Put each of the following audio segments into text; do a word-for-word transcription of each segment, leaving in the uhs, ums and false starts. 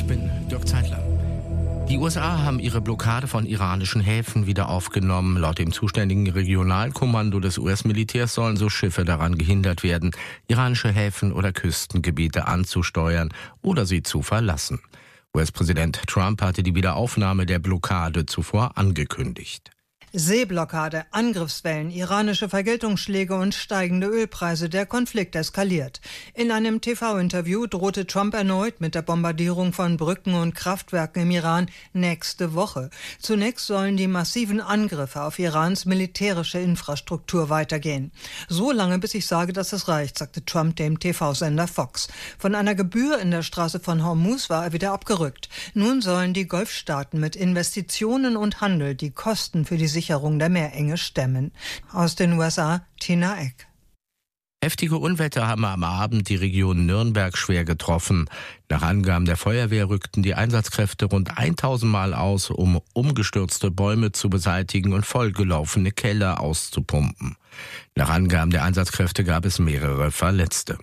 Ich bin Dirk Zeitler. Die U S A haben ihre Blockade von iranischen Häfen wieder aufgenommen. Laut dem zuständigen Regionalkommando des U S-Militärs sollen so Schiffe daran gehindert werden, iranische Häfen oder Küstengebiete anzusteuern oder sie zu verlassen. U S-Präsident Trump hatte die Wiederaufnahme der Blockade zuvor angekündigt. Seeblockade, Angriffswellen, iranische Vergeltungsschläge und steigende Ölpreise. Der Konflikt eskaliert. In einem T V-Interview drohte Trump erneut mit der Bombardierung von Brücken und Kraftwerken im Iran nächste Woche. Zunächst sollen die massiven Angriffe auf Irans militärische Infrastruktur weitergehen. So lange, bis ich sage, dass es reicht, sagte Trump dem T V-Sender Fox. Von einer Gebühr in der Straße von Hormuz war er wieder abgerückt. Nun sollen die Golfstaaten mit Investitionen und Handel die Kosten für die Sicherung der Meerenge stemmen. Aus den U S A, Tina Eck. Heftige Unwetter haben am Abend die Region Nürnberg schwer getroffen. Nach Angaben der Feuerwehr rückten die Einsatzkräfte rund tausend Mal aus, um umgestürzte Bäume zu beseitigen und vollgelaufene Keller auszupumpen. Nach Angaben der Einsatzkräfte gab es mehrere Verletzte.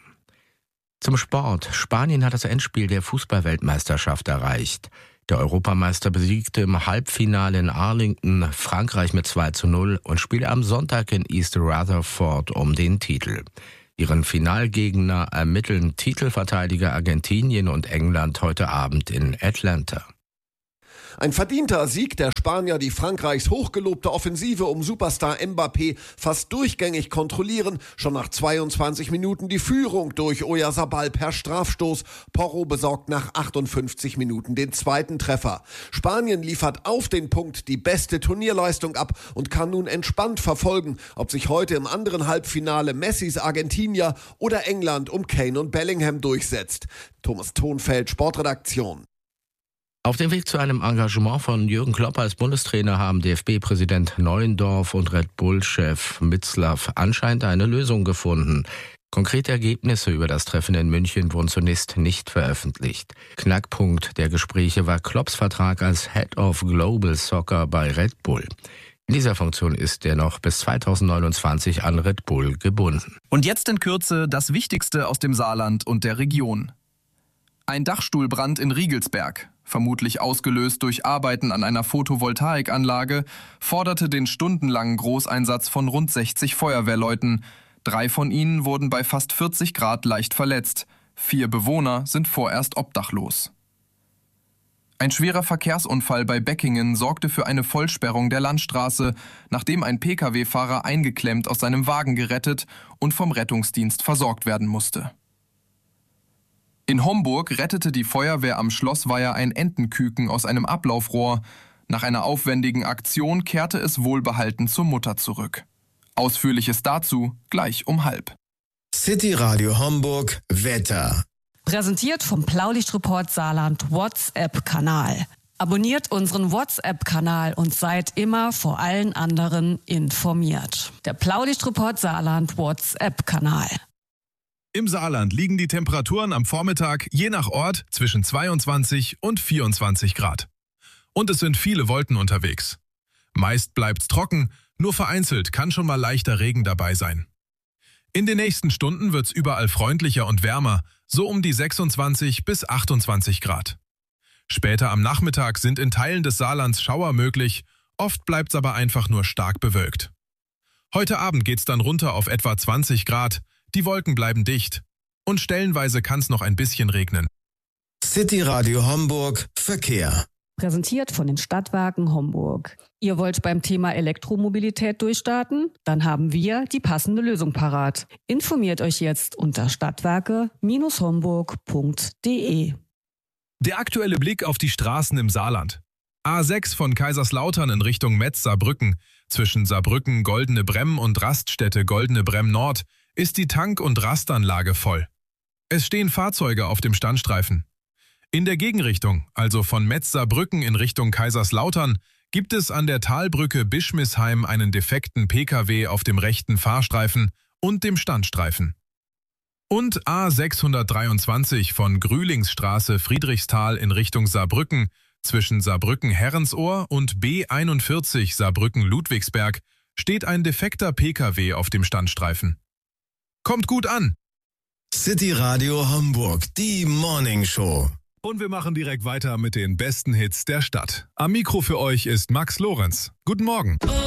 Zum Sport. Spanien hat das Endspiel der Fußball-Weltmeisterschaft erreicht. Der Europameister besiegte im Halbfinale in Arlington Frankreich mit zwei zu null und spielte am Sonntag in East Rutherford um den Titel. Ihren Finalgegner ermitteln Titelverteidiger Argentinien und England heute Abend in Atlanta. Ein verdienter Sieg der Spanier, die Frankreichs hochgelobte Offensive um Superstar Mbappé fast durchgängig kontrollieren. Schon nach zweiundzwanzig Minuten die Führung durch Oyarzabal per Strafstoß. Porro besorgt nach achtundfünfzig Minuten den zweiten Treffer. Spanien liefert auf den Punkt die beste Turnierleistung ab und kann nun entspannt verfolgen, ob sich heute im anderen Halbfinale Messis Argentinier oder England um Kane und Bellingham durchsetzt. Thomas Thonfeld, Sportredaktion. Auf dem Weg zu einem Engagement von Jürgen Klopp als Bundestrainer haben D F B-Präsident Neuendorf und Red Bull-Chef Mitzlaff anscheinend eine Lösung gefunden. Konkrete Ergebnisse über das Treffen in München wurden zunächst nicht veröffentlicht. Knackpunkt der Gespräche war Klopps Vertrag als Head of Global Soccer bei Red Bull. In dieser Funktion ist er noch bis zweitausendneunundzwanzig an Red Bull gebunden. Und jetzt in Kürze das Wichtigste aus dem Saarland und der Region. Ein Dachstuhlbrand in Riegelsberg, vermutlich ausgelöst durch Arbeiten an einer Photovoltaikanlage, forderte den stundenlangen Großeinsatz von rund sechzig Feuerwehrleuten. Drei von ihnen wurden bei fast vierzig Grad leicht verletzt. Vier Bewohner sind vorerst obdachlos. Ein schwerer Verkehrsunfall bei Beckingen sorgte für eine Vollsperrung der Landstraße, nachdem ein Pkw-Fahrer eingeklemmt aus seinem Wagen gerettet und vom Rettungsdienst versorgt werden musste. In Homburg rettete die Feuerwehr am Schlossweiher ein Entenküken aus einem Ablaufrohr. Nach einer aufwendigen Aktion kehrte es wohlbehalten zur Mutter zurück. Ausführliches dazu gleich um halb. City Radio Homburg Wetter. Präsentiert vom Blaulichtreport Saarland WhatsApp-Kanal. Abonniert unseren WhatsApp-Kanal und seid immer vor allen anderen informiert. Der Blaulichtreport Saarland WhatsApp-Kanal. Im Saarland liegen die Temperaturen am Vormittag je nach Ort zwischen zweiundzwanzig und vierundzwanzig Grad. Und es sind viele Wolken unterwegs. Meist bleibt's trocken, nur vereinzelt kann schon mal leichter Regen dabei sein. In den nächsten Stunden wird's überall freundlicher und wärmer, so um die sechsundzwanzig bis achtundzwanzig Grad. Später am Nachmittag sind in Teilen des Saarlands Schauer möglich, oft bleibt's aber einfach nur stark bewölkt. Heute Abend geht's dann runter auf etwa zwanzig Grad, die Wolken bleiben dicht und stellenweise kann es noch ein bisschen regnen. City Radio Homburg Verkehr. Präsentiert von den Stadtwerken Homburg. Ihr wollt beim Thema Elektromobilität durchstarten? Dann haben wir die passende Lösung parat. Informiert euch jetzt unter stadtwerke Bindestrich homburg punkt de. Der aktuelle Blick auf die Straßen im Saarland. A sechs von Kaiserslautern in Richtung Metz-Saarbrücken. Zwischen Saarbrücken, Goldene Bremm und Raststätte Goldene Bremm Nord ist die Tank- und Rastanlage voll. Es stehen Fahrzeuge auf dem Standstreifen. In der Gegenrichtung, also von Metz-Saarbrücken in Richtung Kaiserslautern, gibt es an der Talbrücke Bischmisheim einen defekten Pkw auf dem rechten Fahrstreifen und dem Standstreifen. Und A sechshundertdreiundzwanzig von Grühlingsstraße Friedrichsthal in Richtung Saarbrücken zwischen Saarbrücken-Herrensohr und B einundvierzig Saarbrücken-Ludwigsberg steht ein defekter Pkw auf dem Standstreifen. Kommt gut an! City Radio Homburg, die Morning Show. Und wir machen direkt weiter mit den besten Hits der Stadt. Am Mikro für euch ist Max Lorenz. Guten Morgen.